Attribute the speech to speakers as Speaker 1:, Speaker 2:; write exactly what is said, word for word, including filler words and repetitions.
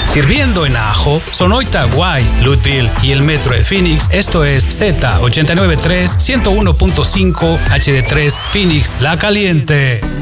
Speaker 1: Sirviendo en Ajo, Sonoita, Guay, Lutville y el Metro de Phoenix. Esto es Z ochenta y nueve punto tres, ciento uno punto cinco H D tres Phoenix La Caliente.